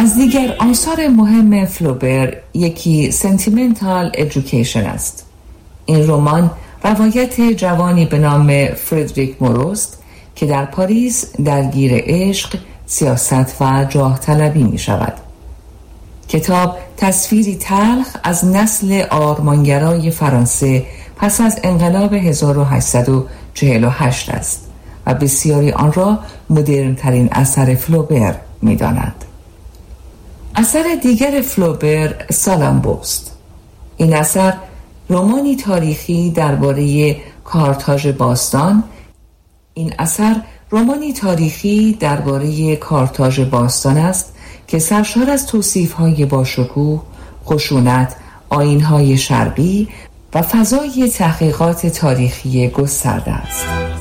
از دیگر آثار مهم فلوبر یکی سنتیمنتال ادویکیشن است. این رمان روایت جوانی به نام فردریک موروست که در پاریس درگیر عشق، سیاست و جاه طلبی می شود. کتاب تصویری تلخ از نسل آرمانگرای فرانسه پس از انقلاب 1848 است و بسیاری آن را مدرن ترین اثر فلوبر می دانند. اثر دیگر فلوبر سالامبوست. این اثر رمانی تاریخی درباره کارتاژ باستان است که سرشار از توصیف‌های باشکوه، خشونت، آیین‌های شرقی و فضای تحقیقات تاریخی گسترده است.